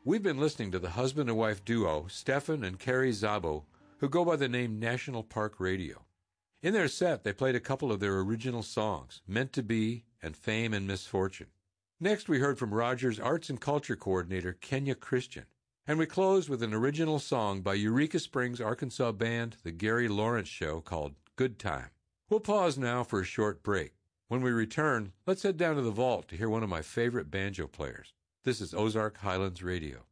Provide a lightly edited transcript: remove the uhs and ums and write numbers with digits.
We've been listening to the husband and wife duo, Stefan and Carrie Szabo, who go by the name National Park Radio. In their set, they played a couple of their original songs, Meant to Be and Fame and Misfortune. Next, we heard from Rogers' Arts and Culture Coordinator, Kenya Christian. And we closed with an original song by Eureka Springs, Arkansas band, The Gary Lawrence Show, called Good Time. We'll pause now for a short break. When we return, let's head down to the vault to hear one of my favorite banjo players. This is Ozark Highlands Radio.